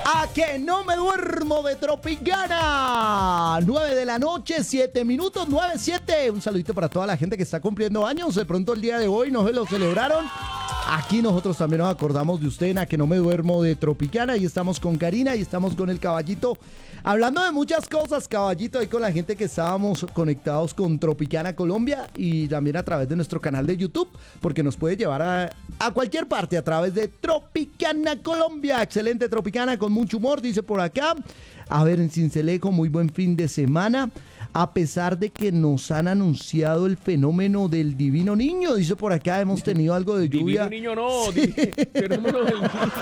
A que no me duermo de Tropicana. 9 de la noche, 7 minutos, 9:07. Un saludito para toda la gente que está cumpliendo años. De pronto el día de hoy no se lo celebraron. Aquí nosotros también nos acordamos de usted en A que no me duermo de Tropicana. Y estamos con Karina y estamos con el Caballito. Hablando de muchas cosas, Caballito, ahí con la gente que estábamos conectados con Tropicana Colombia y también a través de nuestro canal de YouTube, porque nos puede llevar a cualquier parte a través de Tropicana Colombia. Excelente Tropicana, con mucho humor, dice por acá. A ver, en Cincelejo, muy buen fin de semana. A pesar de que nos han anunciado el fenómeno del divino niño, dice por acá, hemos tenido algo de lluvia. Divino niño no, fenómeno del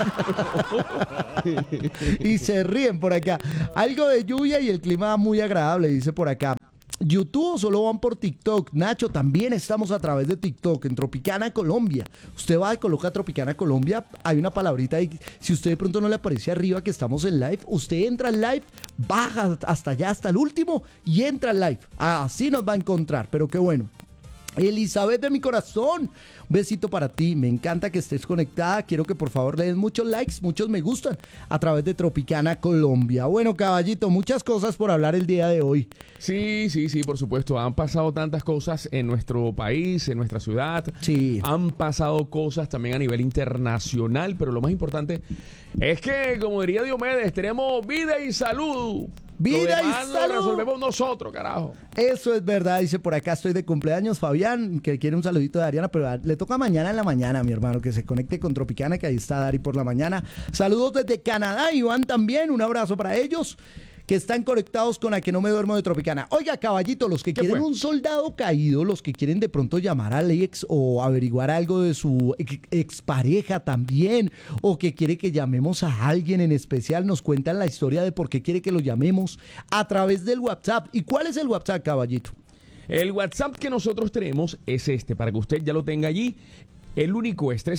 niño. Y se ríen por acá. Algo de lluvia y el clima muy agradable, dice por acá. YouTube solo van por TikTok. Nacho, también estamos a través de TikTok en Tropicana Colombia. Usted va y coloca Tropicana Colombia, hay una palabrita ahí. Si usted de pronto no le aparece arriba que estamos en live, usted entra en live, baja hasta allá, hasta el último y entra en live. Así nos va a encontrar, pero qué bueno. Elizabeth de mi corazón, un besito para ti, me encanta que estés conectada, quiero que por favor le den muchos likes, muchos me gustan a través de Tropicana Colombia. Bueno, Caballito, muchas cosas por hablar el día de hoy. Sí, por supuesto, han pasado tantas cosas en nuestro país, en nuestra ciudad, Sí. Han pasado cosas también a nivel internacional, pero lo más importante es que, como diría Diomedes, tenemos vida y salud. Vida Lo demás y lo salud. resolvemos nosotros, carajo. Eso es verdad, dice por acá, estoy de cumpleaños, Fabián, que quiere un saludito de Ariana, pero le toca mañana en la mañana, mi hermano, que se conecte con Tropicana, que ahí está Dari por la mañana. Saludos desde Canadá, Iván también, un abrazo para ellos, que están conectados con A que no me duermo de Tropicana. Oiga, Caballito, los que ¿Qué quieren fue? un soldado caído, los que quieren de pronto llamar al ex o averiguar algo de su expareja también, o que quiere que llamemos a alguien en especial, nos cuentan la historia de por qué quiere que lo llamemos a través del WhatsApp. ¿Y cuál es el WhatsApp, Caballito? El WhatsApp que nosotros tenemos es este, para que usted ya lo tenga allí. El único es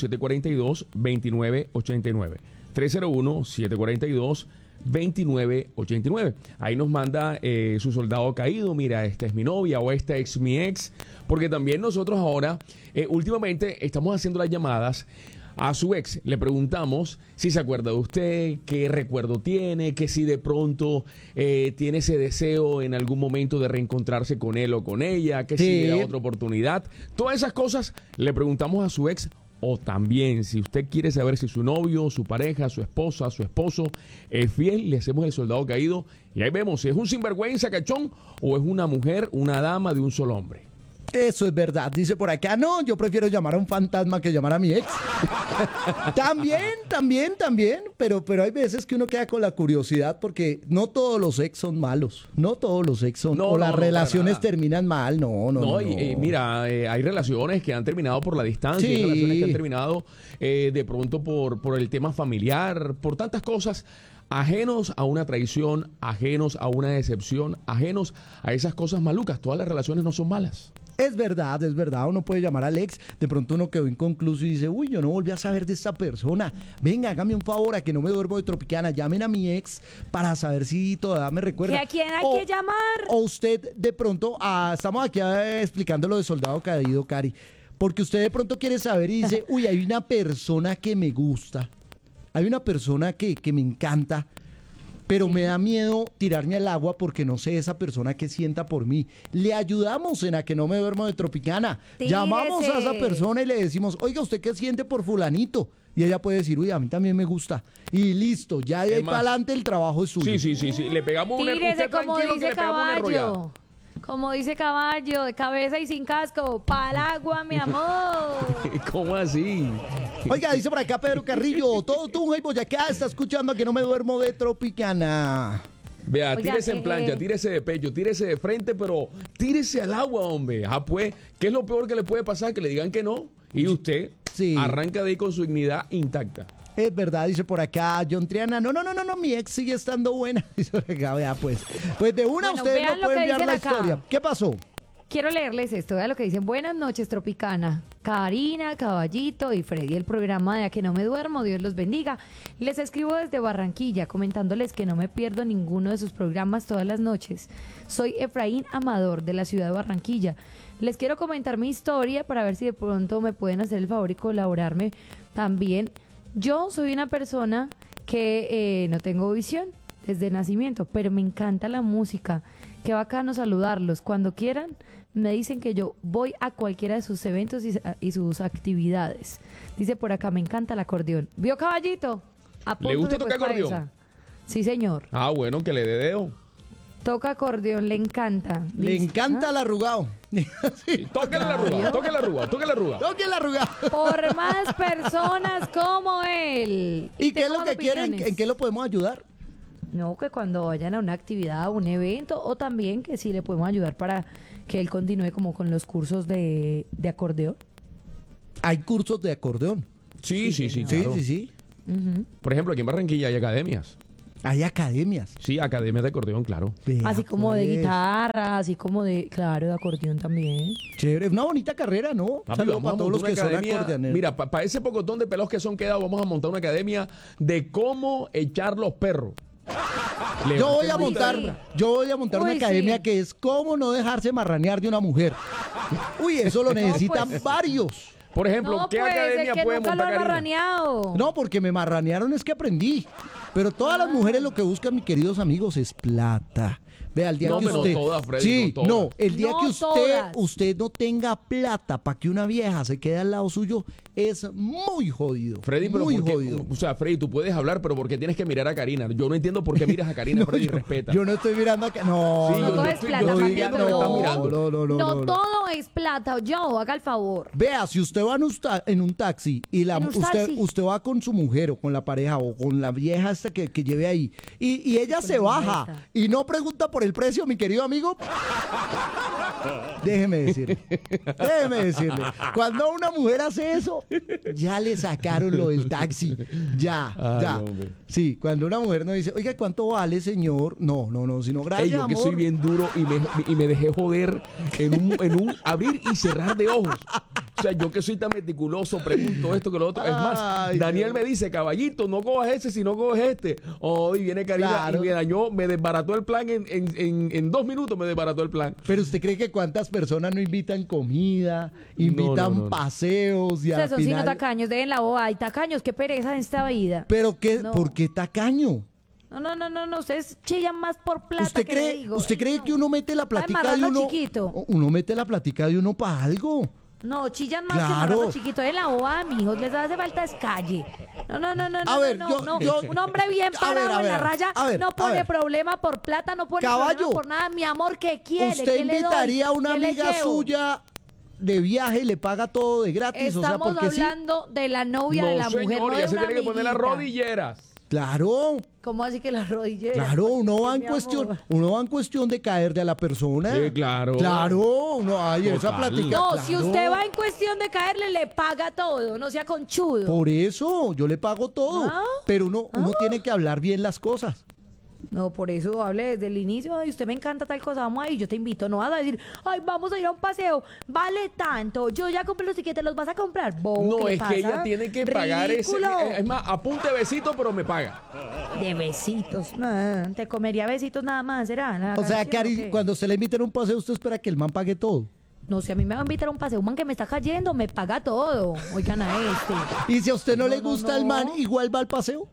301-742-2989. 301-742-2989. Ahí nos manda su soldado caído. Mira, esta es mi novia o esta es mi ex. Porque también nosotros ahora, últimamente, estamos haciendo las llamadas a su ex. Le preguntamos si se acuerda de usted, qué recuerdo tiene, que si de pronto tiene ese deseo en algún momento de reencontrarse con él o con ella, que si Sí. le da otra oportunidad. Todas esas cosas le preguntamos a su ex. O también, si usted quiere saber si su novio, su pareja, su esposa, su esposo es fiel, le hacemos el soldado caído. Y ahí vemos si es un sinvergüenza cachón o es una mujer, una dama de un solo hombre. Eso es verdad, dice por acá, no, yo prefiero llamar a un fantasma que llamar a mi ex. También, pero hay veces que uno queda con la curiosidad porque no todos los ex son malos, no todos los ex son, No, o las no, para relaciones nada. terminan mal, no. Mira, hay relaciones que han terminado por la distancia, Sí. hay relaciones que han terminado de pronto por el tema familiar, por tantas cosas. Ajenos a una traición, ajenos a una decepción, ajenos a esas cosas malucas. Todas las relaciones no son malas. Es verdad, uno puede llamar al ex, de pronto uno quedó inconcluso y dice, uy, yo no volví a saber de esta persona, venga, hágame un favor, a que no me duermo de Tropicana, llamen a mi ex para saber si todavía me recuerda. ¿Y a quién hay que llamar? O usted de pronto, estamos aquí explicando lo de soldado caído, Cari, porque usted de pronto quiere saber y dice, uy, hay una persona que me gusta, hay una persona que me encanta, pero me da miedo tirarme al agua porque no sé esa persona que sienta por mí. Le ayudamos en A que no me duermo de Tropicana. Tírese. Llamamos a esa persona y le decimos, oiga, ¿usted qué siente por fulanito? Y ella puede decir, uy, a mí también me gusta. Y listo, ya de ahí Es más, para adelante el trabajo es suyo. Sí. Le pegamos una Tírese usted como tranquilo que dice le pegamos una enrollada. Caballo. Como dice Caballo, de cabeza y sin casco. Pa'l agua, mi amor. ¿Cómo así? Oiga, dice por acá Pedro Carrillo, todo Tunja y Boyacá está escuchando A que no me duermo de Tropicana. Vea, Oiga, tírese en plancha, tírese de pecho, tírese de frente, pero tírese al agua, hombre. Pues, ¿qué es lo peor que le puede pasar? Que le digan que no. Y usted Sí. arranca de ahí con su dignidad intacta. Es verdad, dice por acá John Triana. No, mi ex sigue estando buena. Dice por acá, vea, pues de una Bueno, ustedes vean no lo pueden que enviar la dicen acá. historia. ¿Qué pasó? Quiero leerles esto, vea lo que dicen. Buenas noches, Tropicana. Karina, Caballito y Freddy, el programa de A que no me duermo, Dios los bendiga. Les escribo desde Barranquilla, comentándoles que no me pierdo ninguno de sus programas todas las noches. Soy Efraín Amador, de la ciudad de Barranquilla. Les quiero comentar mi historia para ver si de pronto me pueden hacer el favor y colaborarme también. Yo soy una persona que no tengo visión desde nacimiento, pero me encanta la música. Qué bacano saludarlos. Cuando quieran, me dicen que yo voy a cualquiera de sus eventos y sus actividades. Dice por acá, me encanta el acordeón. ¿Vio, caballito? ¿Le gusta Apúntese, tocar pues, pa' acordeón? esa. Sí, señor. Ah, bueno, que le dé dedo. Toca acordeón, le encanta. Le Listo. encanta el arrugado. Sí. Tóquele la arruga, tóquele la arruga, tóquele la arruga. Toque el arrugado. Por más personas como él. ¿Y qué es tengo lo más que quieren? opiniones. ¿En qué lo podemos ayudar? No, que cuando vayan a una actividad, un evento, o también que sí le podemos ayudar para que él continúe como con los cursos de acordeón. Hay cursos de acordeón. Sí, Sí, claro. sí. Ujú. Por ejemplo, aquí en Barranquilla hay academias. Hay academias. Sí, academias de acordeón, claro. Vea, Así como de pues. guitarra, así como de, claro, de acordeón también. Chévere, una bonita carrera, ¿no? Papi, Saludos vamos para a todos los montar que una son academia. acordeoneros. Mira, para ese pocotón de pelos que son quedados, vamos a montar una academia de cómo echar los perros. Yo voy a Uy, montar, sí. yo voy a montar una Uy, academia sí. que es cómo no dejarse marranear de una mujer. Uy, eso lo necesitan pues. varios. Por ejemplo, No, ¿qué pues, academia es que puede nunca lo montar han Karina? marraneado. No, porque me marranearon es que aprendí. Pero todas las mujeres lo que buscan, mis queridos amigos, es plata. Vea, el día No, que pero usted. todas, Freddy, sí, no todas. el día No que todas. usted no tenga plata para que una vieja se quede al lado suyo, es muy jodido. Freddy, pero muy ¿por qué? jodido. O sea, Freddy, tú puedes hablar, pero ¿por qué tienes que mirar a Karina? Yo no entiendo por qué miras a Karina, No, Freddy, yo, respeta. yo no estoy mirando acá. No, Sí, No yo todo no es estoy- plata, yo no estoy diga, Camilo, viendo que no, está mirando. no. todo es plata. Yo, haga el favor. Vea, si usted va en un taxi y En un usted, taxi. usted va con su mujer o con la pareja o con la vieja esta que lleve ahí y ella se la baja vieja esta. y no pregunta por el precio, mi querido amigo, déjeme decirle, cuando una mujer hace eso, ya le sacaron lo del taxi, ya. Ay, hombre. Sí, cuando una mujer no dice, oiga, ¿cuánto vale, señor? No, sino gracias, Ey, yo que amor. soy bien duro y me dejé joder en un abrir y cerrar de ojos. O sea, yo que soy tan meticuloso, pregunto esto que lo otro. Es más, Ay, Daniel Dios. me dice, caballito, no cojas ese si no coges este. Hoy viene Karina Claro. y me dañó, me desbarató el plan en 2 minutos, me desbarató el plan. Pero usted cree que cuántas personas no invitan comida, invitan no. paseos y al Ustedes son sino final... tacaños, dejen la boba. Hay tacaños, qué pereza en esta vida. Pero qué, No. ¿por qué tacaño? No, ustedes chillan más por plata que le digo. ¿Usted cree que uno mete la platica de marrano uno? chiquito. Uno mete la platica de uno para algo. No, chillan más Claro. que marrano chiquito. Es la boba, mijos. Les hace falta es calle. No, ver, no. yo- Un hombre bien A ver, parado a en la ver, raya a ver, no a pone ver. problema por plata, no pone Caballo. problema por nada. Mi amor, ¿qué quiere? ¿Usted ¿Qué le doy? invitaría a una ¿Qué le amiga llevo? suya de viaje y le paga todo de gratis? O sea, Estamos porque sí. hablando de la novia No, de la mujer, señor, no ya de se una tiene que poner las amiguita. rodilleras. Claro, ¿Cómo así que las rodilleras? claro, uno va Ay, en mi cuestión, amor. uno va en cuestión de caerle a la persona. Sí, claro. Claro, uno, ay, esa Total. platica. No, claro. si usted va en cuestión de caerle, le paga todo, no sea conchudo. Por eso, yo le pago todo. Ah. Pero uno tiene que hablar bien las cosas. No, por eso hable desde el inicio. Ay, usted me encanta tal cosa, vamos ahí, yo te invito. No vas a decir, ay, vamos a ir a un paseo, vale tanto. Yo ya compré los tiquetes, ¿los vas a comprar? Bobo, No, ¿qué le es pasa? que ella tiene que pagar ese. Ridículo. Es más, apunte besito, pero me paga. De besitos. No, te comería besitos nada más, ¿será? ¿La O sea, canción Cari, o qué? cuando se le invita a un paseo, usted espera que el man pague todo. No, si a mí me va a invitar a un paseo, un man que me está cayendo, me paga todo. Oigan a este. Y si a usted no, No, le no, gusta no. el man, igual va al paseo.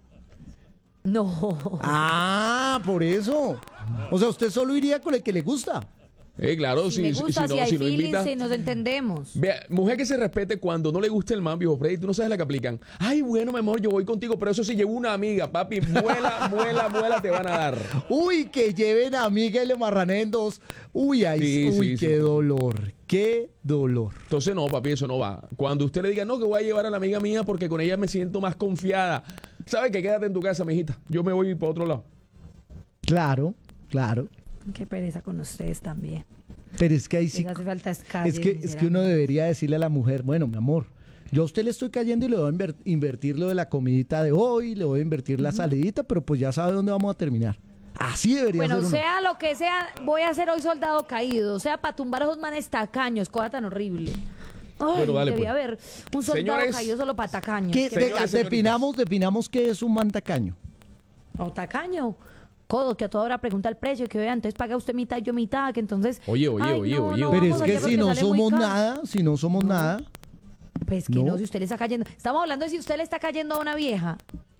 No. Ah, por eso. O sea, usted solo iría con el que le gusta. Claro, Si me gusta, si no, hay si no feelings, invita. si nos entendemos. Vea, mujer que se respete cuando no le guste el man, viejo Freddy, tú no sabes la que aplican. Ay, bueno, mi amor, yo voy contigo, pero eso sí llevo una amiga, papi, muela, te van a dar. Uy, que lleven a amiga y le marraneen dos. Uy, ay, Sí, uy, sí, qué sí. dolor, qué dolor. Entonces, no, papi, eso no va. Cuando usted le diga, no, que voy a llevar a la amiga mía porque con ella me siento más confiada. ¿Sabe que quédate en tu casa, mijita? Yo me voy para otro lado. Claro, claro. Qué pereza con ustedes también. Pero es que ahí sí. Les hace falta es calle, Es que uno debería decirle a la mujer, bueno, mi amor, yo a usted le estoy cayendo y le voy a invertir lo de la comidita de hoy, le voy a invertir la salidita, pero pues ya sabe dónde vamos a terminar. Así debería Bueno, ser uno. sea lo que sea, voy a ser hoy soldado caído. O sea, para tumbar a esos manes tacaños, cosa tan horrible. Ay, Bueno, dale, debía pues. haber un soldado Señores, caído solo para tacaños. ¿Qué- Que- Señores, definamos qué es un man tacaño. O tacaño. Codo, que a toda hora pregunta el precio, que vea, entonces paga usted mitad, yo mitad, que entonces... Oye, ay, no, oye. no, Pero vamos es allá que si porque no sale muy somos caro. nada, si no somos nada, Pues que No. no, si usted le está cayendo... Estamos hablando de si usted le está cayendo a una vieja.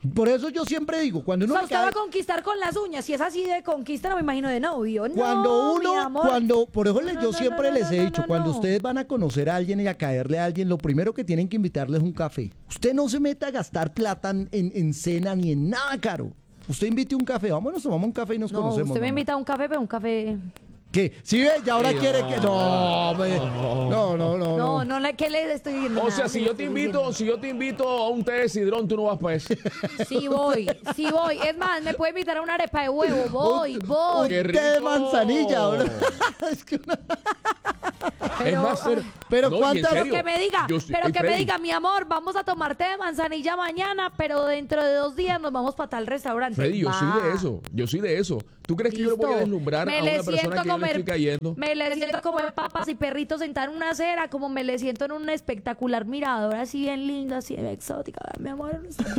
Por eso yo siempre digo, cuando O uno sea, le usted va cae- a conquistar con las uñas. Si es así de conquista, no me imagino de novio. Cuando No, mi uno, amor. por eso No, yo no, siempre no, les he no, dicho, no, cuando no. ustedes van a conocer a alguien y a caerle a alguien, lo primero que tienen que invitarle es un café. Usted no se meta a gastar plata en cena ni en nada caro. Usted invite un café, vámonos, tomamos un café y nos No, conocemos. usted me mamá. invita a un café, pero un café... ¿Qué? ¿Sí ve? Y ahora Sí, quiere no, que... No, No, ¿qué le estoy diciendo? O Nada, sea, ¿qué si le yo te estoy invito, diciendo? si yo te invito a un té de sidrón, tú no vas para eso. Sí voy. Es más, me puede invitar a una arepa de huevo. Voy. Un ¡Qué té de rico! manzanilla, bro. Es que Es más, pero no, y en ¿cuántas- serio, Que me diga, yo sí- pero Ey, que me Freddy, diga, mi amor, vamos a tomar té de manzanilla mañana, pero dentro de 2 días nos vamos para tal restaurante. Freddy, yo soy Va. de eso. Yo soy de eso. ¿Tú crees que yo le voy a Listo. deslumbrar Me a le una persona siento que yo le estoy cayendo? Me le siento a comer papas y perritos sentar en una acera, como me le siento en un espectacular mirador, así bien lindo, así bien exótica. Mi amor,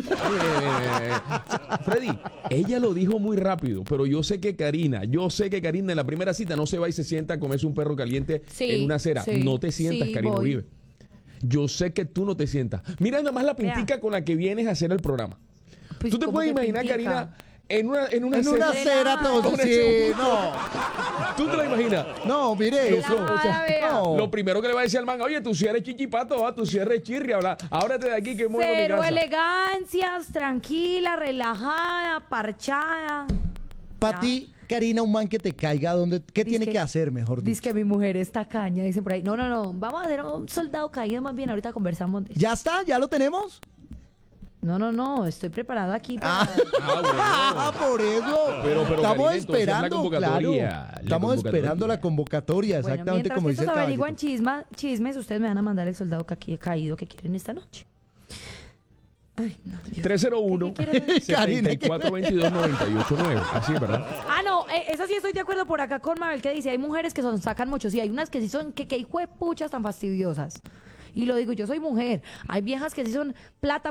Freddy, ella lo dijo muy rápido, pero yo sé que Karina en la primera cita no se va y se sienta a comerse un perro caliente Sí, en una acera. sí, No te sientas, sí, Karina voy. Uribe. Yo sé que tú no te sientas. Mira nada más la pintica con la que vienes a hacer el programa. Pues, ¿Tú te ¿cómo puedes que imaginar, pintica? Karina, en una en una acera? acera todo, Con sí, ese no. ¿Tú te lo imaginas? No, mire eso. o sea, vea. no. Lo primero que le va a decir al man, oye, tú si eres chichipato, tú si eres chirri, habla, ábrate de aquí que muevo mi Cero casa. elegancias, tranquila, relajada, parchada. Para ti, Karina, un man que te caiga, ¿qué tiene Dizque- que hacer, mejor dicho? Dice que mi mujer es tacaña, dicen por ahí. No, vamos a hacer un soldado caído más bien, ahorita conversamos de eso. ¿Ya está? ¿Ya lo tenemos? No, estoy preparado aquí para... Ah, por eso. Pero, Estamos Karina, entonces, la esperando, convocatoria, claro. la Estamos convocatoria. esperando la convocatoria, Bueno, exactamente mientras como que dice el estos averiguan caballito. chismes, ustedes me van a mandar el soldado caído que quieren esta noche. Ay, no, Dios. 301 ¿Qué quieren? 7422 989. Así es, ¿verdad? Ah, no, esa sí estoy de acuerdo por acá con Mabel que dice, hay mujeres que sacan mucho, sí, hay unas que sí son, que hijo de puchas tan fastidiosas. Y lo digo, yo soy mujer. Hay viejas que sí son plata.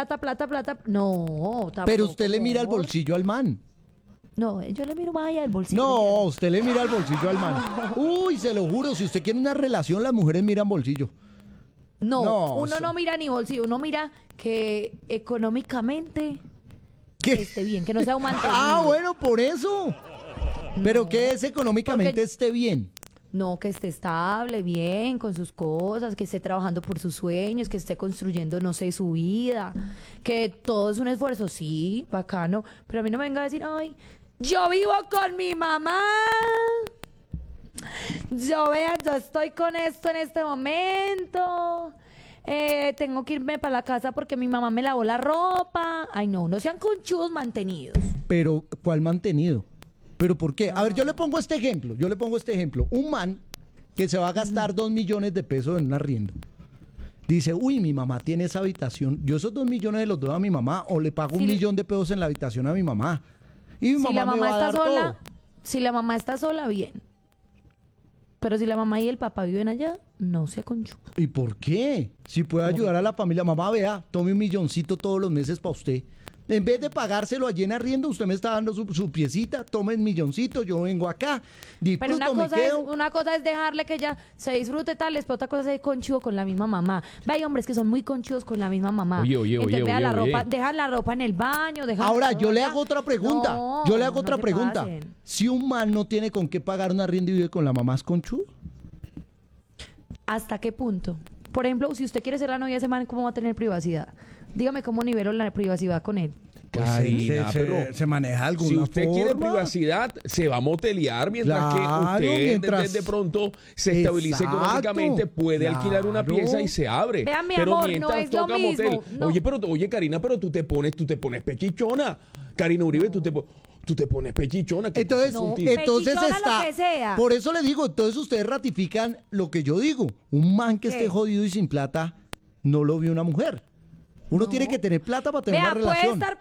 No, tampoco. Pero usted le mira el amor. bolsillo al man. No, yo le miro más allá del bolsillo. No, usted le mira el bolsillo al man. Uy, se lo juro, si usted quiere una relación, las mujeres miran bolsillo. No, No, uno eso- no mira ni bolsillo, uno mira que económicamente ¿Qué? esté bien, que no sea un mantenido. Ah, bueno, por eso. Pero que es económicamente Porque- esté bien. No, que esté estable, bien, con sus cosas, que esté trabajando por sus sueños, que esté construyendo, no sé, su vida, que todo es un esfuerzo, sí, bacano, pero a mí no me venga a decir, ay, yo vivo con mi mamá, yo estoy con esto en este momento, tengo que irme para la casa porque mi mamá me lavó la ropa, ay no sean conchudos mantenidos. Pero, ¿cuál mantenido? ¿Pero por qué? A ver, yo le pongo este ejemplo. Un man que se va a gastar 2 millones de pesos en un arriendo. Dice, uy, mi mamá tiene esa habitación. Yo esos 2 millones los doy a mi mamá o le pago Sí. 1 millón de pesos en la habitación a mi mamá. Y mi Si mamá la me mamá va a está dar sola, todo. si la mamá está sola, bien. Pero si la mamá y el papá viven allá, no se conchuda. ¿Y por qué? Si puede ayudar a la familia. Mamá, vea, tome 1 milloncito todos los meses para usted. En vez de pagárselo allí en arriendo, usted me está dando su piecita, tome el milloncito, yo vengo acá, Pero disfruto, me quedo. una cosa es dejarle que ella se disfrute tal, pero otra cosa es ser conchudo con la misma mamá. Ve, hay hombres que son muy conchudos con la misma mamá. Oye, Entonces, vea, la oye. ropa, dejan la ropa en el baño, dejan Ahora, todo yo le allá. hago otra pregunta. No, yo le hago no otra se pregunta. pasen. Si un man no tiene con qué pagar un arriendo y vive con la mamá, ¿es conchudo? ¿Hasta qué punto? Por ejemplo, si usted quiere ser la novia de ese man, ¿cómo va a tener privacidad? Dígame cómo nivelo la privacidad con él. Karina, pero se maneja alguna si usted quiere forma. privacidad, se va a motelear mientras Claro, que usted mientras- de pronto se estabilice Exacto, económicamente, puede alquilar una claro. pieza y se abre. Vean, mi pero amor, no mientras es lo toca mismo, motel. no. Oye, Karina, pero tú te pones pechichona. Karina Uribe, tú te pones pechichona. ¿Qué Entonces, pasa contigo? Pechichona, lo está. que sea. Por eso le digo, entonces ustedes ratifican lo que yo digo. Un man que ¿Qué? esté jodido y sin plata no lo vio una mujer. Uno No. tiene que tener plata para tener Vea, una relación.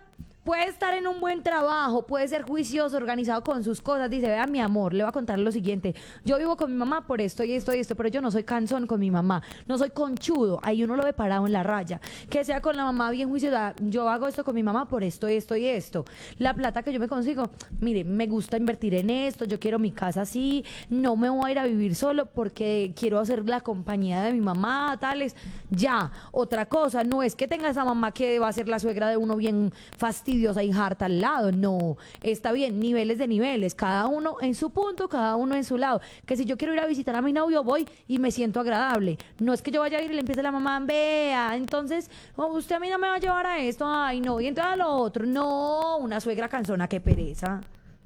puede estar en un buen trabajo, puede ser juicioso, organizado con sus cosas. Dice, vea, mi amor, le voy a contar lo siguiente. Yo vivo con mi mamá por esto y esto y esto, pero yo no soy cansón con mi mamá. No soy conchudo. Ahí uno lo ve parado en la raya. Que sea con la mamá bien juiciosa. Yo hago esto con mi mamá por esto, esto y esto. La plata que yo me consigo, mire, me gusta invertir en esto. Yo quiero mi casa así. No me voy a ir a vivir solo porque quiero hacer la compañía de mi mamá, tales. Ya. Otra cosa, no es que tenga esa mamá que va a ser la suegra de uno bien fastidiosa y harta al lado, no, está bien, niveles de niveles, cada uno en su punto, cada uno en su lado, que si yo quiero ir a visitar a mi novio, voy y me siento agradable, no es que yo vaya a ir y le empiece la mamá, vea, entonces, usted a mí no me va a llevar a esto, ay no, y entonces a lo otro, no, una suegra cansona, qué pereza.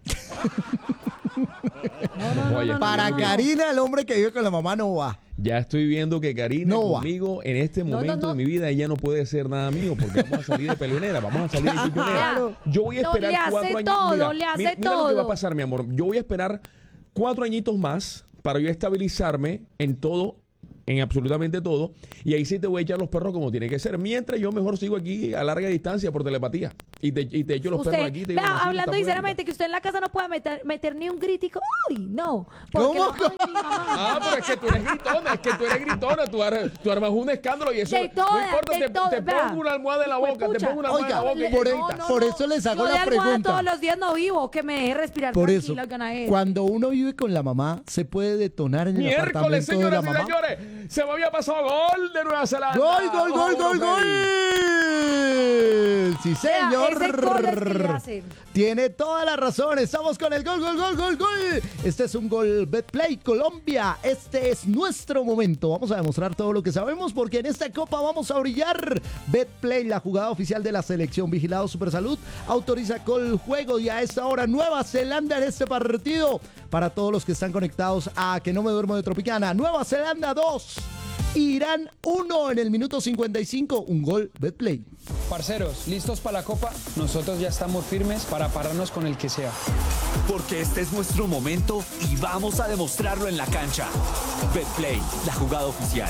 Oye, Para Karina, el hombre que vive con la mamá no va. Ya estoy viendo que Karina No va. conmigo en este No, momento no. de mi vida ella no puede ser nada mío porque vamos a salir de peleonera, vamos a salir de chichonera. Claro. Yo voy a No, esperar le hace 4 años. todo, Mira, le hace mira lo que va a todo. pasar, mi amor. Yo voy a esperar 4 añitos más para yo estabilizarme en todo, en absolutamente todo, y ahí sí te voy a echar los perros como tiene que ser. Mientras yo mejor sigo aquí a larga distancia por telepatía y te echo los perros aquí. Te digo, vea, "Mamacita, hablando está sinceramente, que usted en la casa no pueda meter ni un crítico, uy, no. Porque ¿Cómo? ay, mi mamá. Ah, pero es que tú eres gritona, tú armas un escándalo y eso De todas, no importa, de todas, te vea. pongo una almohada en la boca, te Juepucha. pongo una almohada en la boca. Oiga, y- por, No, por no. eso les hago Yo de la almohada pregunta. todos los días no vivo, que me deje respirar Por eso, tranquila, oigan a él. cuando uno vive con la mamá, se puede detonar en el Miércoles, apartamento de la señoras y mamá. señores, se me había pasado gol de Nueva Zelanda. ¡Gol, gol, gol, gol, gol! Sí, Vea, señor. ese gol es que le hacen. Tiene toda la razón. Estamos con el gol, gol, gol, gol, gol. Este es un gol Betplay Colombia. Este es nuestro momento. Vamos a demostrar todo lo que sabemos porque en esta copa vamos a brillar. Betplay, la jugada oficial de la selección Vigilado Supersalud, autoriza con el juego y a esta hora Nueva Zelanda en este partido. Para todos los que están conectados a Que No Me Duermo de Tropicana. Nueva Zelanda 2. Irán 1 en el minuto 55. Un gol Betplay. Parceros, ¿listos para la copa? Nosotros ya estamos firmes para pararnos con el que sea. Porque este es nuestro momento y vamos a demostrarlo en la cancha. Betplay, la jugada oficial.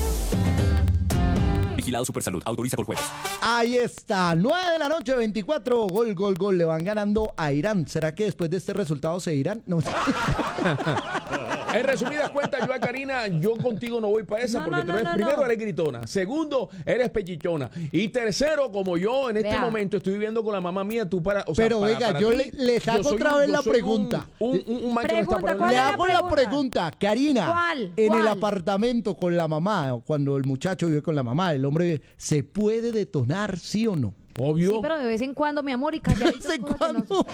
Vigilado Supersalud, autoriza con juegos. Ahí está, 9 de la noche, 24, gol, gol, gol, le van ganando a Irán. ¿Será que después de este resultado se irán? No. En resumidas cuentas, yo a Karina, yo contigo no voy para esa No, porque no, tú no, eres, no, primero no. eres gritona, segundo eres pechichona y tercero, como yo en este Vea. momento estoy viviendo con la mamá mía, tú para, o sea, Pero para- venga, para yo ti, les hago yo soy otra un- vez yo la soy pregunta. Un man que no está Pregunta, para ¿cuál Le es la hago la pregunta? pregunta, Karina. ¿Cuál? En el ¿Cuál? apartamento con la mamá, cuando el muchacho vive con la mamá, el hombre, ¿se puede detonar, sí o no? Obvio. Sí, pero de vez en cuando, mi amor, y ¿De calladito. vez en cuando?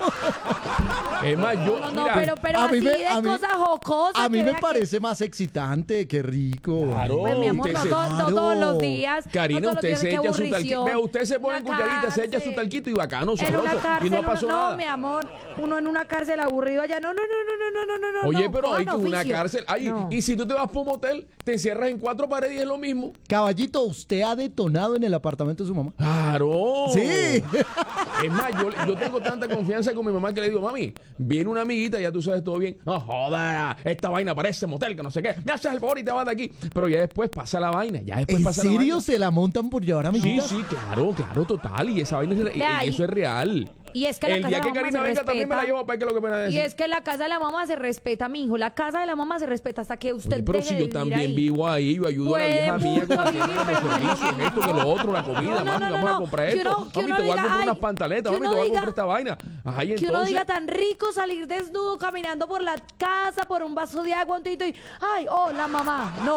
Es más, yo, No, no, mira, pero a mí así me- de a mí- cosas jocosas. A mí que me vea que- parece más excitante, qué rico. Claro. Pues mi amor, Usted no, se- no todos los días. Karina, no todos los usted días, se qué echa su aburrición. talquito. Vea, usted se pone en Una cucharita, se echa su cárcel. talquito y bacano, En una sabroso. cárcel, Y no pasó no, nada. mi amor, uno en una cárcel aburrido allá, no, Oye, no, pero hay que cojan una oficio. cárcel. Ay, No. y si tú te vas por un motel, te encierras en 4 paredes y es lo mismo. Caballito, ¿usted ha detonado en el apartamento de su mamá? Claro. Sí. Es más, yo tengo tanta confianza con mi mamá que le digo, mami, viene una amiguita, ya tú sabes todo bien. No joda, esta vaina parece motel, que no sé qué. Me haces el favor y te vas de aquí. Pero ya después pasa la vaina, ya después ¿En pasa la serio vaina. se la montan por llevar a mi Sí, sí, claro, total. Y esa vaina Vea, eso es real. Y es que la el casa día de que la mamá Karina se venga también me la respeta. llevo para que lo que me la Y es que la casa de la mamá se respeta, mi hijo. La casa de la mamá se respeta hasta que usted Oye, pero deje si de yo vivir también ahí. vivo ahí, yo ayudo a la vieja Pues, mía con mucho la vivir, los pero no es lo servicios, mismo. esto, que lo otro, la comida, No, no, mami, no, vamos a no. comprar Que esto. uno- que Mami, uno te voy a diga, comprar ay, unas pantaletas, que mami, uno te voy a diga- comprar esta vaina. Ajá, y Que uno entonces... diga tan rico salir desnudo caminando por la casa por un vaso de agua un tito y ay, hola mamá. No,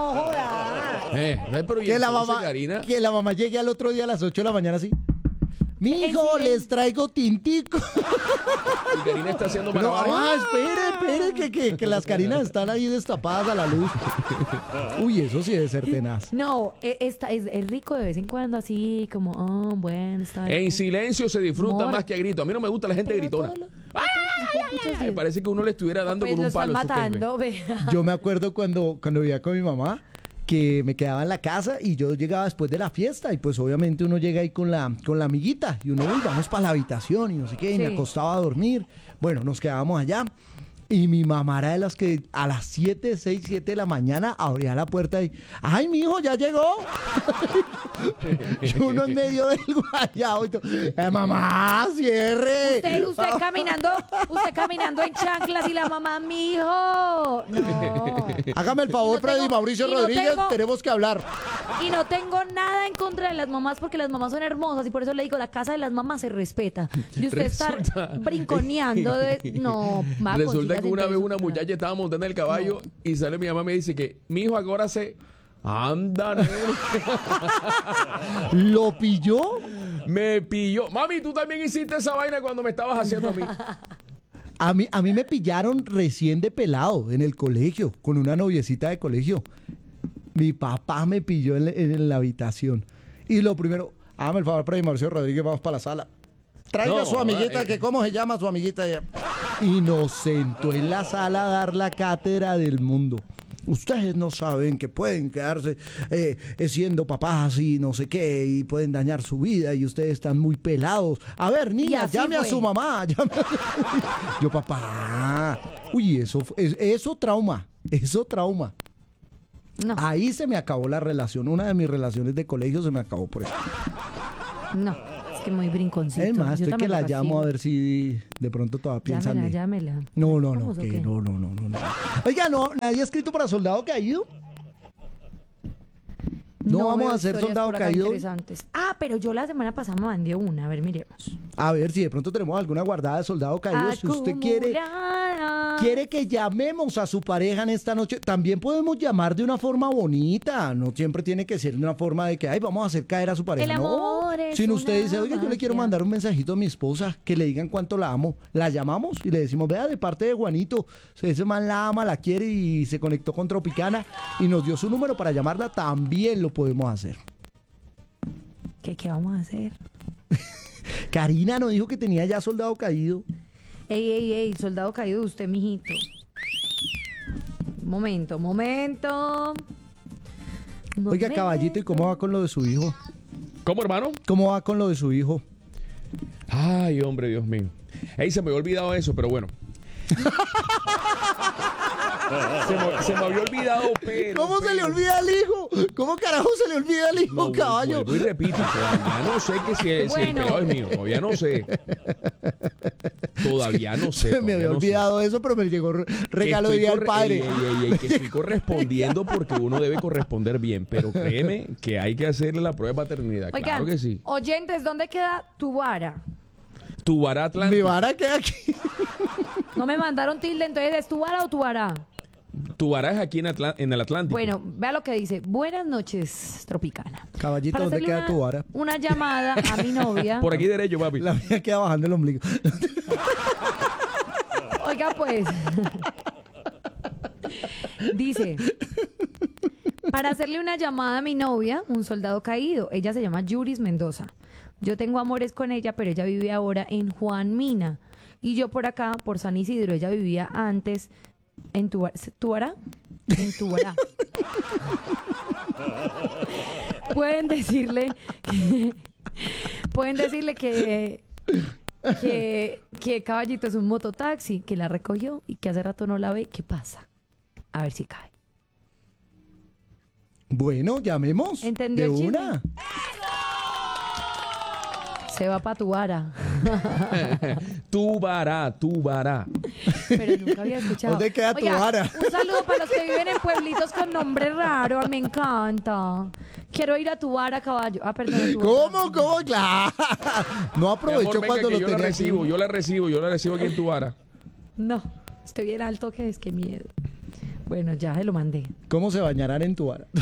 joda. Pero ¿y Que la entonces, mamá, Karina? que la mamá llegue al otro día a las 8 de la mañana así. Mijo, silencio. les traigo tintico. Y Karina está haciendo No, malabares. espere, que las Karinas están ahí destapadas a la luz. Uy, eso sí debe ser tenaz. No, es rico de vez en cuando así como, oh, bueno, está bien. En silencio se disfruta Amor. más que a grito. A mí no me gusta la gente Pero gritona. todo lo- Ay, parece que uno le estuviera dando Pues con lo un palo. están en su pepe. matando, vea. Yo me acuerdo cuando vivía con mi mamá, que me quedaba en la casa y yo llegaba después de la fiesta y pues obviamente uno llega ahí con la amiguita y uno, uy, vamos para la habitación y no sé qué, y me Sí. acostaba a dormir. Bueno, nos quedábamos allá Y mi mamá era de las que a las 7, 6, 7 de la mañana abría la puerta y, ¡ay, mi hijo, ya llegó! Y uno en medio del guayabo y todo, mamá, cierre! Usted caminando en chanclas y la mamá, mijo. No. Hágame el favor, Y no Freddy tengo- Mauricio y no Rodríguez, tengo- tenemos que hablar. Y no tengo nada en contra de las mamás porque las mamás son hermosas y por eso le digo, la casa de las mamás se respeta. Y usted Resulta- estar brinconeando no, va, Resulta que consígase una vez entonces una otra. muchacha estaba montando el caballo y sale mi mamá y me dice que mi hijo ahora se... Anda, nene. ¿Lo pilló? Me pilló. Mami, tú también hiciste esa vaina cuando me estabas haciendo a mí. A mí me pillaron recién de pelado en el colegio, con una noviecita de colegio. Mi papá me pilló en la habitación. Y lo primero, hágame el favor, Freddy Mauricio Rodríguez, vamos para la sala. Traiga No, a su amiguita, que ¿cómo se llama su amiguita? Y nos sentó en la sala a dar la cátedra del mundo. Ustedes no saben que pueden quedarse siendo papás y no sé qué, y pueden dañar su vida, y ustedes están muy pelados. A ver, Y niña, así llame a fue. su mamá. Yo, papá. Uy, eso trauma. Eso trauma. No, Ahí se me acabó la relación. Una de mis relaciones de colegio se me acabó por eso. no, es que muy brinconcito. Es más, Yo estoy que también la lo llamo a hacía. ver si de pronto todavía piensan. Llámela. No, ¿Vamos o que qué? no. Oiga, no, nadie ha escrito para Soldado Caído. No vamos veo a hacer historias Soldado por acá Caído. interesantes. Ah, pero yo la semana pasada me mandé una. A ver, miremos. A ver si de pronto tenemos alguna guardada de Soldado Caído. Si usted quiere que llamemos a su pareja en esta noche, también podemos llamar de una forma bonita. No siempre tiene que ser de una forma de que, ay, vamos a hacer caer a su pareja. El No, amor es sino usted una dice, oiga, yo le quiero magia. mandar un mensajito a mi esposa, que le digan cuánto la amo. La llamamos y le decimos, vea, de parte de Juanito, ese man la ama, la quiere y se conectó con Tropicana y nos dio su número para llamarla. También lo podemos hacer. ¿Qué vamos a hacer? Karina nos dijo que tenía ya Soldado Caído. Ey, soldado caído de usted, mijito. Momento. Oiga, caballito, ¿y cómo va con lo de su hijo? ¿Cómo, hermano? ¿Cómo va con lo de su hijo? Ay, hombre, Dios mío. Ey, se me había olvidado eso, pero bueno. se me había olvidado, pero... ¿Cómo se le olvida al hijo? ¿Cómo carajo se le olvida al hijo, No, caballo? vuelvo y repito, todavía no sé que si el Bueno. pelado es mío. Todavía no sé. Todavía no sé. Se me había olvidado eso, pero me llegó regalo de día del padre. Que estoy correspondiendo porque uno debe corresponder bien. Pero créeme que hay que hacerle la prueba de paternidad. Oigan, Claro que sí. oyentes, ¿dónde queda tu vara? Tu vara Mi Atlántico. vara queda aquí. No me mandaron tilde, entonces ¿es tu vara o tu vara? Tu vara es aquí en el Atlántico. Bueno, vea lo que dice. Buenas noches, Tropicana. Caballito, Para ¿dónde hacerle queda una- tu vara? Una llamada a mi novia. Por aquí derecho, papi. La mía queda bajando el ombligo. Oiga, pues. Dice, para hacerle una llamada a mi novia, un soldado caído. Ella se llama Yuris Mendoza. Yo tengo amores con ella, pero ella vive ahora en Juan Mina. Y yo por acá, por San Isidro. Ella vivía antes en Tubará. En Tubará. Pueden decirle que Caballito es un mototaxi, que la recogió y que hace rato no la ve. ¿Qué pasa? A ver si cae. Bueno, llamemos. ¿Entendió de el chisme? una. Se va para tu vara. Tu vara. Pero nunca había escuchado. ¿Dónde queda tu Oiga, vara? Un saludo para los que viven en pueblitos con nombre raro. Me encanta. Quiero ir a tu vara, caballo. Ah, perdón. a tu vara. ¿Cómo? Claro. No Mi aprovechó amor, venga, cuando que lo yo tenía la aquí. recibo, yo la recibo aquí en tu vara. No, estoy bien alto que es que miedo. Bueno, ya se lo mandé. ¿Cómo se bañarán en tu vara?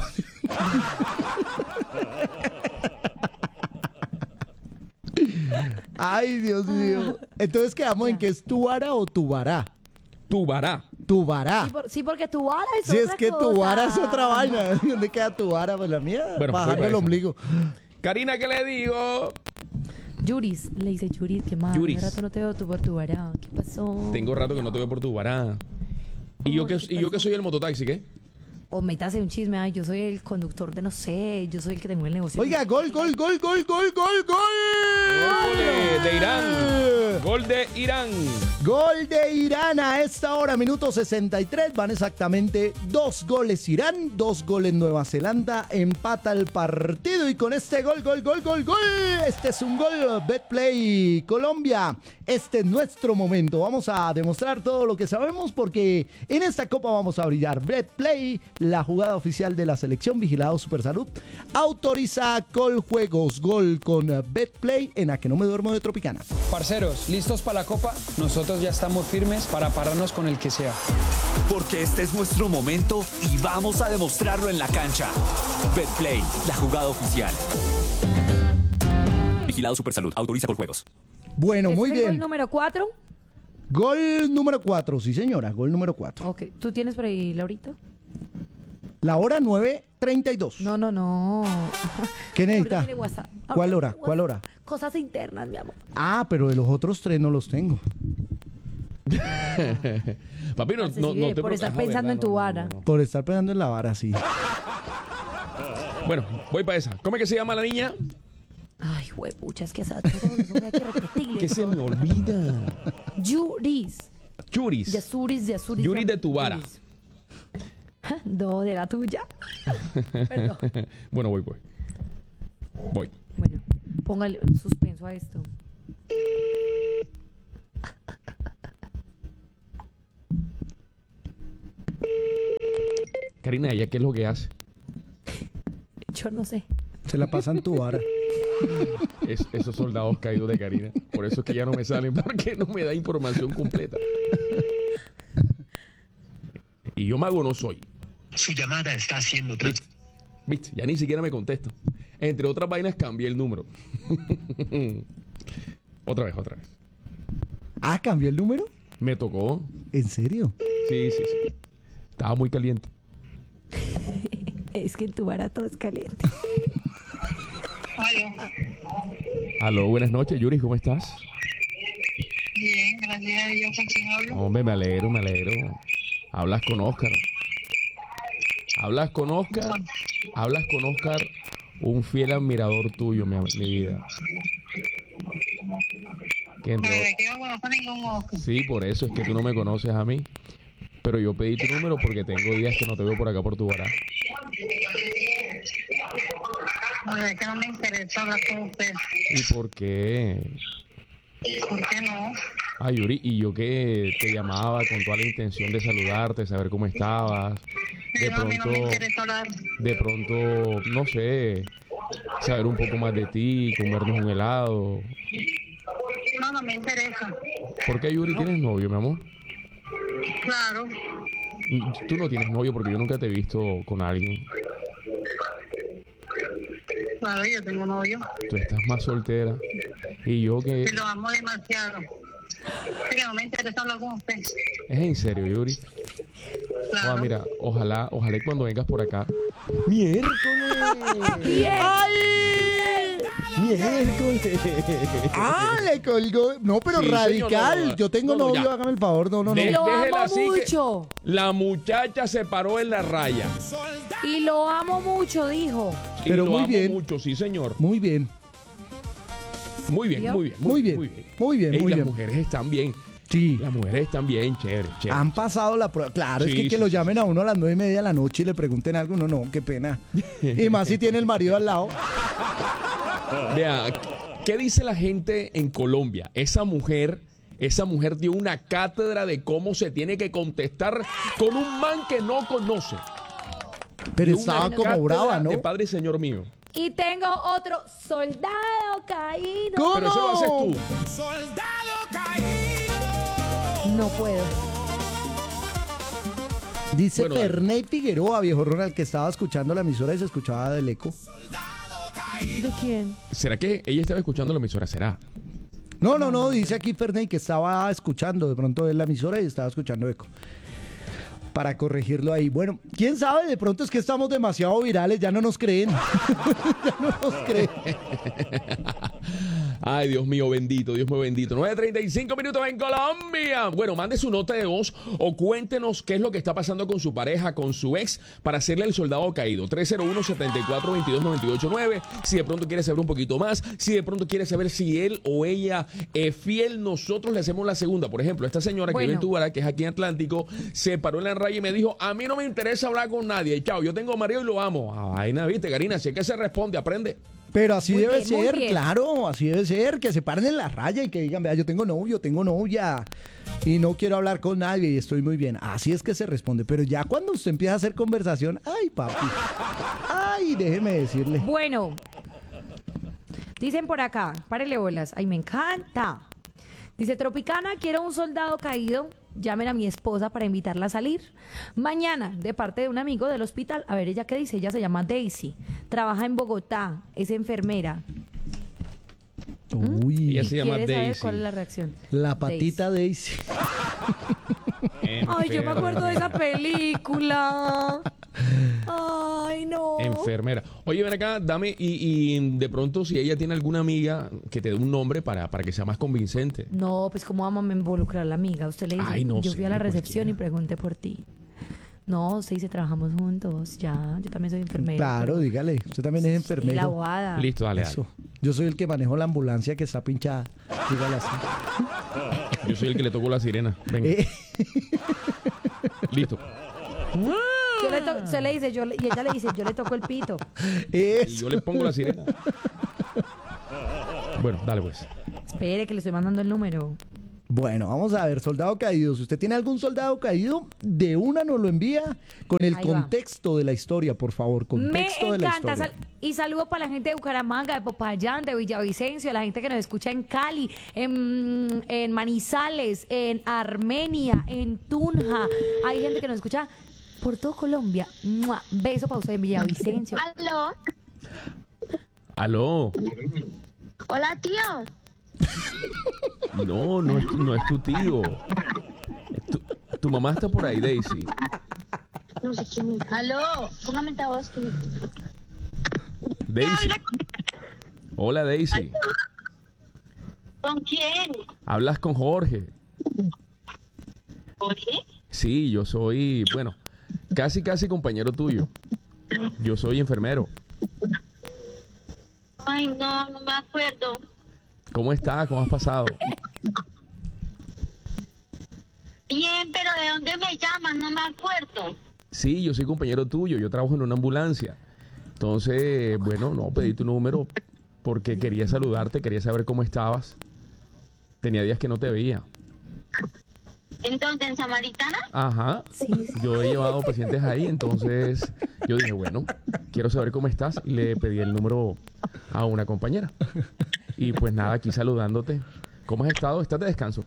Ay, Dios mío. Entonces quedamos en que es tu vara o tu vara. Tu vara. Tu vara. Sí, porque tu vara es Si otra es que tu cosa. vara es otra vaina. ¿Dónde queda tu vara? Pues la mía, Bueno, bajando fue el eso. ombligo. Karina, ¿qué le digo? Yuris, le dice Yuris, ¿qué más? Yuris. Hace rato no te veo tú por tu vara. ¿Qué pasó? Tengo rato que no te veo por tu vara. ¿Y yo que soy el mototaxi, qué? O métase un chisme, ay, yo soy el conductor de no sé, yo soy el que tengo el negocio. Oiga, gol. De Irán. Gol de Irán. Gol de Irán a esta hora, minuto 63. Van exactamente 2 goles Irán, 2 goles Nueva Zelanda. Empata el partido y con este gol. Este es un gol. Betplay Colombia. Este es nuestro momento. Vamos a demostrar todo lo que sabemos porque en esta copa vamos a brillar. Betplay, la jugada oficial de la selección, vigilado Supersalud, autoriza Coljuegos. Gol con Betplay en A Que No Me Duermo de Tropicana. Parceros, ¿listos para la copa? Nosotros ya estamos firmes para pararnos con el que sea. Porque este es nuestro momento y vamos a demostrarlo en la cancha. Betplay, la jugada oficial. Vigilado Supersalud, autoriza Coljuegos. Bueno, muy ¿Este es el bien. gol número 4? Gol número 4, sí señora, gol número 4. Ok, ¿tú tienes por ahí, Laurita? La hora 9:32. No. ¿Qué Ahorita necesita? tiene WhatsApp. ¿Cuál hora? Ahorita ¿Cuál hora? Cosas internas, mi amor. Ah, pero de los otros 3 no los tengo. Papi, no Sí, te por estar preocupes. pensando en tu vara. Por estar pegando en la vara, sí. Bueno, voy para esa. ¿Cómo es que se llama la niña? Ay, huepucha, es que esa todo eso hay que repetirle. Que se me olvida. Yuris. Yuris. Yasuris. Yuris de tu vara. Yuris. No, de la tuya. Perdón. Bueno, voy. Voy. Bueno, póngale suspenso a esto. Karina, ¿ella qué es lo que hace? Yo no sé. Se la pasan tu vara. Esos soldados caídos de Karina. Por eso es que ya no me salen, porque no me da información completa. Y yo mago no soy. Su llamada está siendo Viste, ya ni siquiera me contesta. Entre otras vainas cambié el número. Otra vez. Ah, ¿cambió el número? Me tocó. ¿En serio? Sí. Estaba muy caliente. Es que en tu vara todo es caliente. Aló, buenas noches, Yuri, ¿cómo estás? Bien, gracias a Dios. ¿Con quién hablo? Hombre, me alegro. Hablas con Oscar, un fiel admirador tuyo, mi vida. Que Pero de que yo no conozco ningún Oscar. Sí, por eso es que tú no me conoces a mí. Pero yo pedí tu número porque tengo días que no te veo por acá por tu vara. Pero es que no me interesa hablar con usted. ¿Y por qué? ¿Por qué no? Ay, Yuri, y yo que te llamaba con toda la intención de saludarte, saber cómo estabas. Pero a mí no me interesa hablar. De pronto, no sé, saber un poco más de ti, comernos un helado. No me interesa. ¿Por qué, Yuri, tienes novio, mi amor? Claro. Tú no tienes novio porque yo nunca te he visto con alguien. Claro, yo tengo novio. Tú estás más soltera. Y yo que... Y lo amo demasiado. Pero no me interesa hablar con usted. Es en serio, Yuri. Claro. Mira, ojalá y cuando vengas por acá. ¡Miércoles! ¡Miércoles! ¡Ah, le colgó! No, pero Sí, radical. señor, no. Yo tengo No, novio, ya. hágame el favor. No. Lo Déjela amo así que- mucho. La muchacha se paró en la raya. Y lo amo mucho, dijo. Y Pero lo muy amo bien. mucho, sí, señor. Muy bien. Muy bien. Muy bien. Ey, las mujeres están bien. Sí. Las mujeres están bien, chévere. Han pasado la prueba. Claro, es Sí, que sí, lo sí. llamen a uno a las 9:30 de la noche y le pregunten algo. No, qué pena. Y más si tiene el marido al lado. Vea, ¿qué dice la gente en Colombia? Esa mujer dio una cátedra de cómo se tiene que contestar con un man que no conoce. Pero Dio estaba una como cátedra brava, ¿no? De Padre y Señor mío. Y tengo otro soldado caído. ¿Cómo? Pero eso lo haces tú. No puedo. Dice Bueno, dale. Ferney Figueroa, viejo Ronald, que estaba escuchando la emisora y se escuchaba del eco. ¿De quién? ¿Será que ella estaba escuchando la emisora? ¿Será? No, dice aquí Ferney que estaba escuchando de pronto en la emisora y estaba escuchando eco. Para corregirlo ahí. Bueno, quién sabe, de pronto es que estamos demasiado virales, ya no nos creen. Ya no nos creen. Ay, Dios mío bendito, Dios mío bendito. 9:35 minutos en Colombia. Bueno, mande su nota de voz o cuéntenos qué es lo que está pasando con su pareja, con su ex, para hacerle el soldado caído. 301-7422-989. Si de pronto quiere saber un poquito más, si de pronto quiere saber si él o ella es fiel, nosotros le hacemos la segunda. Por ejemplo, esta señora que vive en Tubará, que es aquí en Atlántico, se paró en la raya y me dijo, a mí no me interesa hablar con nadie. Chao, yo tengo marido y lo amo. Ay, nada, viste, Karina, si es que se responde, aprende. Pero así Muy debe bien, muy ser, bien. claro, así debe ser, que se paren en la raya y que digan, vea, yo tengo novio, tengo novia y no quiero hablar con nadie y estoy muy bien. Así es que se responde, pero ya cuando usted empieza a hacer conversación, ay, papi, ay, déjeme decirle. Bueno, dicen por acá, párele bolas, ay, me encanta. Dice, Tropicana, quiero un soldado caído, llamen a mi esposa para invitarla a salir. Mañana, de parte de un amigo del hospital, a ver ella qué dice, ella se llama Daisy, trabaja en Bogotá, es enfermera. Uy, Ella se llama ¿Quiere saber Daisy. cuál es la reacción? la patita Daisy. Ay, yo me acuerdo de esa película. Ay, no. Enfermera. Oye, ven acá, dame, y de pronto si ella tiene alguna amiga que te dé un nombre para que sea más convincente. No, pues cómo vamos a involucrar a la amiga. Usted le dice, Ay, no yo sé, fui a la recepción cualquiera. y pregunté por ti. No, usted dice, trabajamos juntos, ya, yo también soy enfermera. Claro, pero- dígale, usted también es Y la enfermero. bobada. Listo, dale, Eso. Yo soy el que manejo la ambulancia que está pinchada. Dígale así. dale. Yo soy el que le tocó la sirena. Venga. Listo. Se le dice, y ella le dice, yo le toco el pito. Y Eso. yo le pongo la sirena. Bueno, dale pues. Espere, que le estoy mandando el número. Bueno, vamos a ver, soldado caído. Si usted tiene algún soldado caído, de una nos lo envía con el Ahí va. contexto de la historia, por favor. Contexto Me de la encanta. historia. Y saludo para la gente de Bucaramanga, de Popayán, de Villavicencio, la gente que nos escucha en Cali, en Manizales, en Armenia, en Tunja. Hay gente que nos escucha por todo Colombia. ¡Mua! Beso para usted en Villavicencio. Aló. Aló. Hola, tío. No, no es tu tío. Tu mamá está por ahí, Daisy. No sé quién es. Aló. Póngame esta voz. Daisy. Hola, Daisy. ¿Con quién? Hablas con Jorge. ¿Jorge? Sí, yo soy, bueno, casi compañero tuyo. Yo soy enfermero. Ay, no me acuerdo. ¿Cómo estás? ¿Cómo has pasado? Bien, pero ¿de dónde me llaman? No me acuerdo. Sí, yo soy compañero tuyo. Yo trabajo en una ambulancia. Entonces, bueno, no, pedí tu número porque quería saludarte, quería saber cómo estabas. Tenía días que no te veía. Entonces, ¿en Samaritana? Ajá. Sí, sí. Yo he llevado pacientes ahí, entonces yo dije, bueno, quiero saber cómo estás y le pedí el número a una compañera. Y pues nada, aquí saludándote. ¿Cómo has estado? ¿Estás de descanso?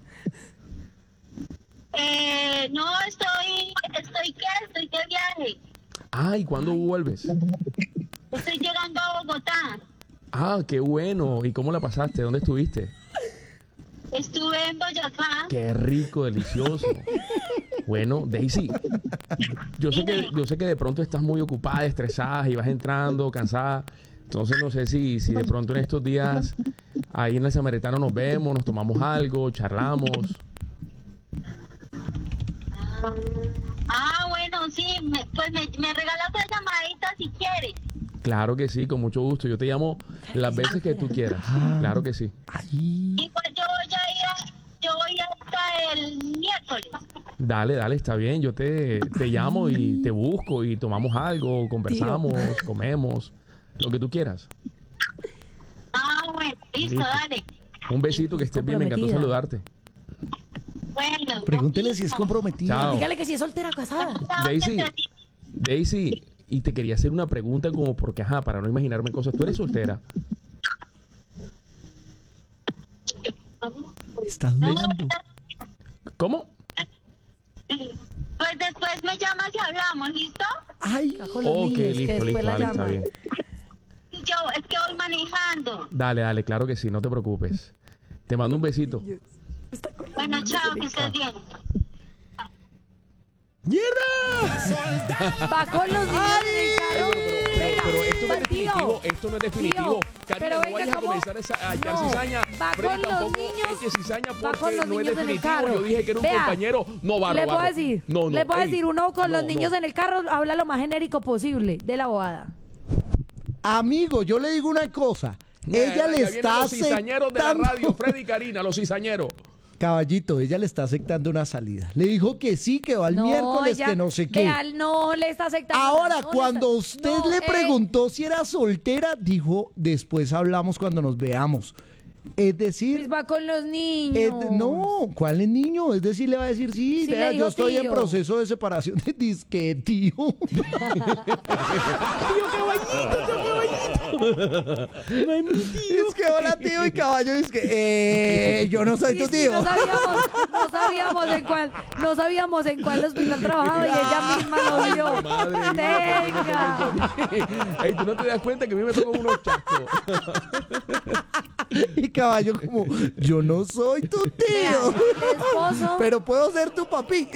No, estoy de viaje. Ah, ¿y cuándo vuelves? Estoy llegando a Bogotá. Ah, qué bueno. ¿Y cómo la pasaste? ¿Dónde estuviste? Estuve en Boyacá. Qué rico, delicioso. Bueno, Daisy, yo sé que de pronto estás muy ocupada, estresada y vas entrando, cansada. Entonces no sé si de pronto en estos días ahí en el Samaritano nos vemos, nos tomamos algo, charlamos. Ah, bueno, sí, pues me regalas una llamadita si quieres. Claro que sí, con mucho gusto. Yo te llamo las veces que tú quieras. Claro que sí. Ay, Y pues yo voy hasta el miércoles. Dale, está bien. Yo te llamo y te busco y tomamos algo, conversamos, comemos, lo que tú quieras. Ah, bueno, listo, Listo. dale. Un besito, que estés bien. Me encantó Comprometida. saludarte. Bueno. pregúntele si es comprometida. Chao. Dígale que si es soltera o casada. Daisy, y te quería hacer una pregunta como porque, ajá, para no imaginarme cosas. ¿Tú eres soltera? Estás dudando. ¿Cómo? Pues después me llamas y hablamos, ¿listo? Ay, Con los Ok, niños, que listo, después listo, la dale, está llaman. bien. Yo es que voy manejando. Dale, claro que sí, no te preocupes. Te mando un besito. Bueno, chao, que estés bien. ¡mierda! Va con los niños en el carro. Venga, Pero esto no es tío, definitivo, esto no es definitivo. tío, Karina, Pero no venga, vayas a ¿cómo? comenzar a echar No, cizaña. va Freddy, con los tampoco niños, eche cizaña va porque con los no es niños en el definitivo. carro. Yo dije que era un Vea, compañero. No, barro, le puedo barro. decir, No, le puedo ey, decir, uno con no, los niños no. en el carro habla lo más genérico posible de la bobada. Amigo, yo le digo una cosa. Ella le Ya vienen está los cizañeros de la aceptando... radio, Freddy y Karina, los cizañeros. Caballito, ella le está aceptando una salida. Le dijo que sí, que va el miércoles, ella- que no sé qué. vea, no le está aceptando. Ahora, nada, no le cuando está- usted no, le preguntó si era soltera, dijo, después hablamos cuando nos veamos. Es decir, pues va con los niños. no, ¿cuál es niño? Es decir, le va a decir, sí, Sí, vea, le dijo yo estoy en tío. proceso de separación de disque, tío. Tío caballito. No es mi tío. Es que hola, tío, y caballo, es que, yo no soy Sí, tu sí, tío. no sabíamos en cuál hospital trabajaba y ella misma lo vio. Madre mía, Venga. Ey, tú no te das cuenta que a mí me tocan unos chascos. Y caballo como, yo no soy tu Vea, tío, el esposo, pero puedo ser tu papi.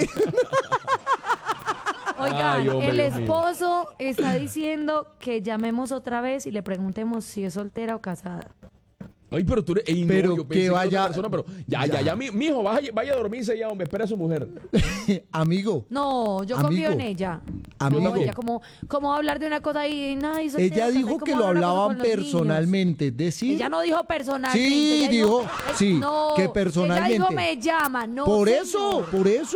oigan, Ay, hombre, el Dios mío. esposo está diciendo que llamemos otra vez y le preguntemos si es soltera o casada. Ay, pero tú eres. Ey, no, Pero yo que pensé era otra vaya- persona, pero ya, mi hijo, vaya a dormirse ya, hombre, espera a su mujer. Amigo, No, yo confío Amigo, en ella. amigo. No, ella como va a hablar de una cosa y nada, y soltera, ella casada, dijo ¿y que cómo lo habla una cosa hablaban con los niños? personalmente, es decir, Ella no dijo personalmente. Sí, ella dijo, sí, no, que personalmente. Ella dijo me llama, no. por señor. eso.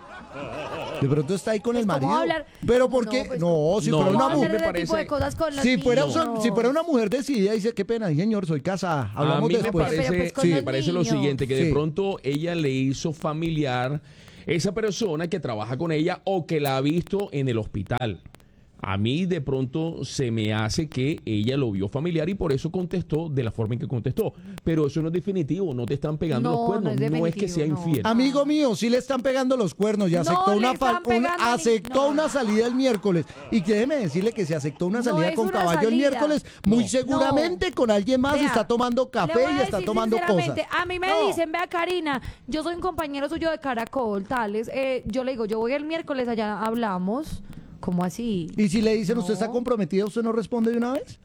De pronto está ahí con el Pues, ¿cómo marido. hablar? Pero ¿Cómo porque no? Pues, no, si no, fuera ¿Cómo una va a mujer, hacer me ese tipo de parece- cosas con los si fuera, niños? si fuera una mujer decidida, dice, qué pena, señor, soy casada. Hablamos a mí después. Pero, me pues, con parece, los me parece lo niños. siguiente, que de Sí. pronto ella le hizo familiar esa persona que trabaja con ella o que la ha visto en el hospital. A mí de pronto se me hace que ella lo vio familiar y por eso contestó de la forma en que contestó. Pero eso no es definitivo, no te están pegando No, los cuernos, no es no es que sea definitivo, no. infiel. Amigo mío, sí le están pegando los cuernos y No, aceptó, le una, están pegando aceptó no. una salida el miércoles. Y déjeme decirle que si aceptó una No salida es con una caballo el salida. miércoles, muy No. seguramente con alguien más Vea, está tomando le café voy a y está decir tomando cosas. sinceramente, a mí me No. dicen, vea Karina, yo soy un compañero suyo de Caracol, tales. Yo le digo, yo voy el miércoles, allá hablamos. ¿Cómo así? Y si le dicen, ¿usted está No. comprometida? ¿Usted no responde de una vez?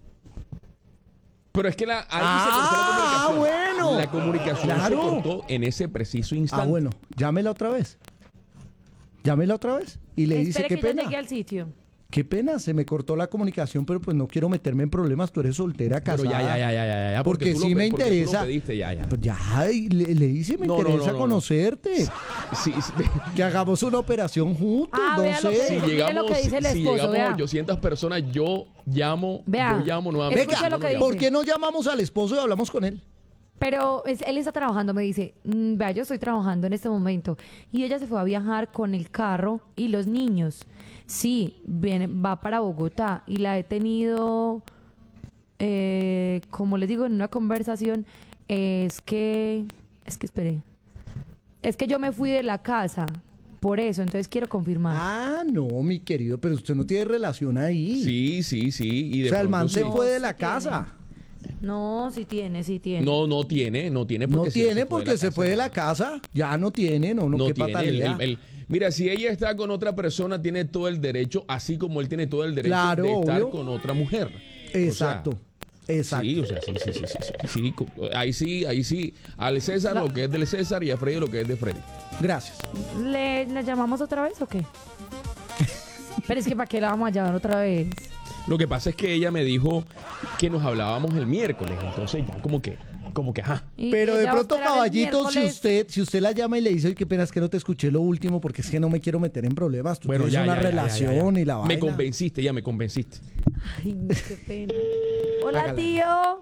Pero es que ahí se cortó la comunicación. bueno. La comunicación Claro. se cortó en ese preciso instante. Bueno, llámela otra vez. Llámela otra vez. Y le dice, Espere qué que yo pena. llegue al sitio. Qué pena, se me cortó la comunicación, pero pues no quiero meterme en problemas. Tú eres soltera, Pero casada. ya. Porque tú sí lo me porque tú lo interesa. pediste, ya. Pues ya, y le dice, me No, no, interesa no, no. conocerte. Sí, Que hagamos una operación juntos, Ah, no vea lo que sé. si dice. Mire llegamos, lo que dice el si esposo, llegamos a vea. 800 personas, yo llamo Vea, nuevamente. escuche Venga, lo que dice. ¿por qué no llamamos al esposo y hablamos con él? Pero él está trabajando, me dice, vea, yo estoy trabajando en este momento. Y ella se fue a viajar con el carro y los niños. Sí, va para Bogotá y la he tenido, como les digo, en una conversación, es que espere, es que yo me fui de la casa, por eso, entonces quiero confirmar. Ah, no, mi querido, pero usted no tiene relación ahí. Sí. Y de O sea, el pronto man se sí. fue de la Sí tiene. casa. No, sí tiene. No tiene No porque tiene porque se fue de la casa. Ya no tiene, no qué tiene. patalea. Mira, si ella está con otra persona, tiene todo el derecho, así como él tiene todo el derecho Claro, de estar obvio. con otra mujer. Exacto, exacto. Sí, o sea, sí. Ahí sí. Al César lo que es del César y a Freddy lo que es de Freddy. Gracias. ¿Le llamamos otra vez o qué? Pero es que ¿para qué la vamos a llamar otra vez? Lo que pasa es que ella me dijo que nos hablábamos el miércoles, entonces ya como que, ajá. Y Pero de ella va a pronto, esperar el caballito, miércoles. si usted la llama y le dice, "Ay, qué pena, es que no te escuché lo último porque es que no me quiero meter en problemas. Tú tienes una relación y la vaina. Me convenciste. Ay, no, qué pena. Hola, Hágala. tío.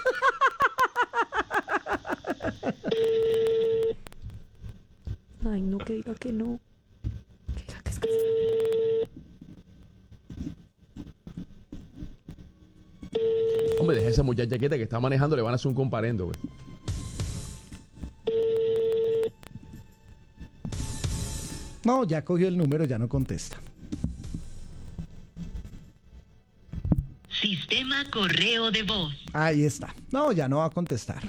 Ay, no, que diga que no. Que diga que es que... Hombre, deja esa muchacha quieta que está manejando, le van a hacer un comparendo, güey. No, ya cogió el número, ya no contesta. Sistema correo de voz. Ahí está. No, ya no va a contestar.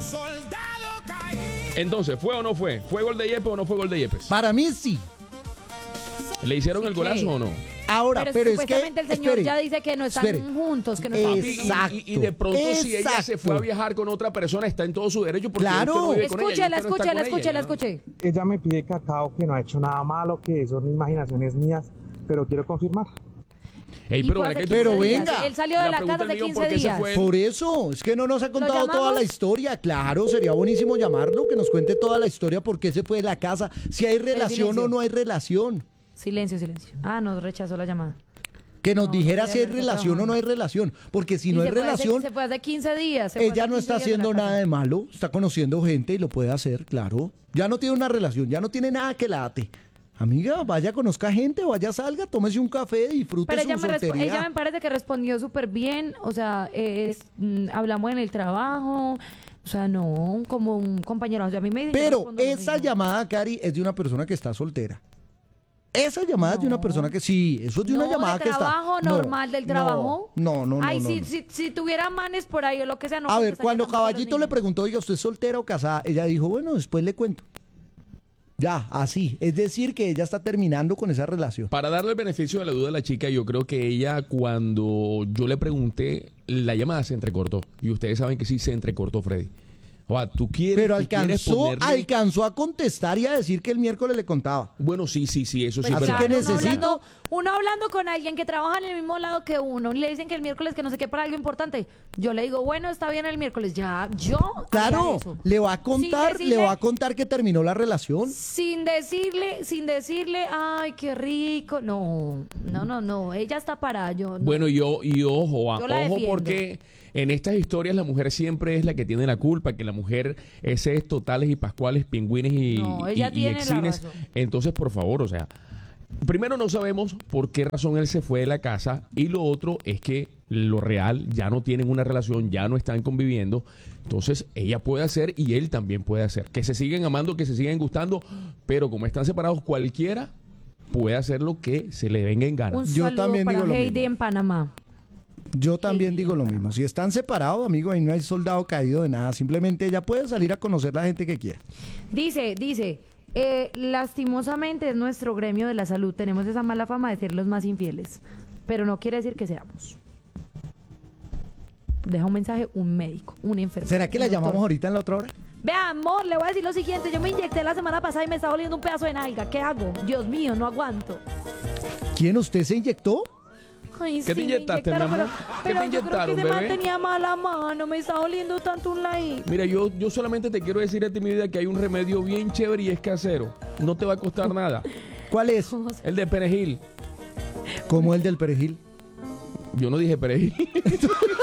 Entonces, ¿fue o no fue? ¿Fue gol de Yepes o no fue gol de Yepes? Para mí sí. ¿Le hicieron el ¿Sí golazo qué? o no? Ahora, pero es que... supuestamente el señor espere, ya dice que no están espere. juntos, que no están Exacto. Y de pronto si ella se fue a viajar con otra persona, está en todo su derecho porque Claro. usted no vive con ella, y Escúchela, usted no está con escúchela, ella, escúchela, ¿no? escuché. Ella me pide cacao, que no ha hecho nada malo, que son imaginaciones mías, pero quiero confirmar. Ey, Y pero fue ¿verdad hace que 15 Pero días. venga. Él salió de La la pregunta casa del hace millón, 15 ¿por qué se días. fue? Por eso, es que no nos ha contado toda llamamos? la historia. Claro, sería buenísimo llamarlo, que nos cuente toda la historia, por qué se fue de la casa, si hay relación silencio. o no hay relación. Silencio, silencio. Ah, no, rechazó la llamada. Que nos No, dijera no si hay está relación o trabajando. no hay relación. Porque si Y no hay se fue hace- relación, se fue hace 15 días. se fue ella hace no 15 está días de la haciendo casa. nada de malo, está conociendo gente y lo puede hacer, claro. Ya no tiene una relación, ya no tiene nada que la ate. Amiga, vaya, conozca gente, vaya, salga, tómese un café, disfrute Pero su ella soltería. ella me parece que respondió súper bien. O sea, hablamos en el trabajo. O sea, no, como un compañero. O sea, a mí me dicen que Pero respondo lo esa mismo. llamada, Cari, es de una persona que está soltera. Esa llamada es de una persona que sí, eso es de una No, llamada de que está. trabajo, No, normal del no, trabajo. No. Ay, no, si, no. si tuviera manes por ahí o lo que sea, no. A ver, contestaría cuando tampoco a los Caballito le niños. preguntó, oiga, ¿usted es soltera o casada? Ella dijo, bueno, después le cuento. Ya, así. Es decir, que ella está terminando con esa relación. Para darle el beneficio de la duda a la chica, yo creo que ella, cuando yo le pregunté, la llamada se entrecortó. Y ustedes saben que sí se entrecortó, Freddy. O sea, tú quieres. Pero tú quieres ponerle- alcanzó a contestar y a decir que el miércoles le contaba. Bueno, sí, eso sí, Pues es Así verdad. que claro, necesito- uno hablando con alguien que trabaja en el mismo lado que uno, y le dicen que el miércoles que no sé qué para algo importante. Yo le digo, bueno, está bien el miércoles. Ya, yo. haría Claro, eso. le va a contar, Sin le decirle- va a contar que terminó la relación. Sin decirle, ay, qué rico. No. Ella está parada. Yo, no. Bueno, y ojo, Yo la ojo, defiendo. porque en estas historias la mujer siempre es la que tiene la culpa, que la mujer es totales y pascuales, pingüines No, ella y tiene la exines. razón. Entonces, por favor, o sea, primero no sabemos por qué razón él se fue de la casa, y lo otro es que lo real, ya no tienen una relación, ya no están conviviendo. Entonces ella puede hacer y él también puede hacer. Que se siguen amando, que se siguen gustando, pero como están separados, cualquiera puede hacer lo que se le venga en gana. Un Yo saludo también para digo lo Heidi mismo. en Panamá. Yo también digo lo mismo. Si están separados, amigo, ahí no hay soldado caído de nada. Simplemente ella puede salir a conocer la gente que quiera. Dice, lastimosamente es nuestro gremio de la salud. Tenemos esa mala fama de ser los más infieles. Pero no quiere decir que seamos. Deja un mensaje un médico, un enfermero. ¿Será que la un doctor. llamamos ahorita en la otra hora? Vea, amor, le voy a decir lo siguiente. Yo me inyecté la semana pasada y me está doliendo un pedazo de nalga. ¿Qué hago? Dios mío, no aguanto. ¿Quién usted se inyectó? Ay, ¿Qué te sí, me inyectaste, inyectaron, mi amor? pero ¿Qué te yo creo inyectaron, que ese man bebé? tenía mala mano. Me está doliendo tanto un ladito. Mira, yo solamente te quiero decir a ti, mi vida, que hay un remedio bien chévere y es casero. No te va a costar nada. ¿Cuál es? El de perejil. Como el del perejil. Yo no dije perejil.